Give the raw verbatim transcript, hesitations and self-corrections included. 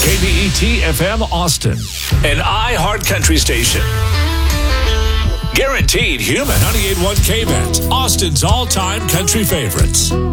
K B E T F M Austin, an iHeart Country station. Guaranteed human. ninety-eight point one K B E T, Austin's all-time country favorites.